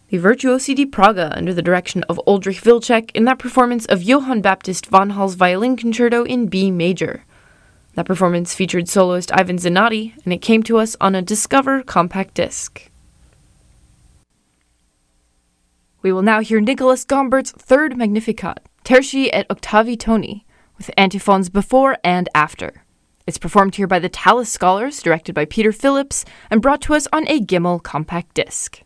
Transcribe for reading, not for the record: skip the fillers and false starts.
The Virtuosi di Praga under the direction of Oldrich Wilczek in that performance of Johann Baptist von Hall's Violin Concerto in B major. That performance featured soloist Ivan Zanotti, and it came to us on a Discover compact disc. We will now hear Nicholas Gombert's Third Magnificat, Tertii et Octavi Toni, with antiphons before and after. It's performed here by the Tallis Scholars, directed by Peter Phillips, and brought to us on a Gimmel compact disc.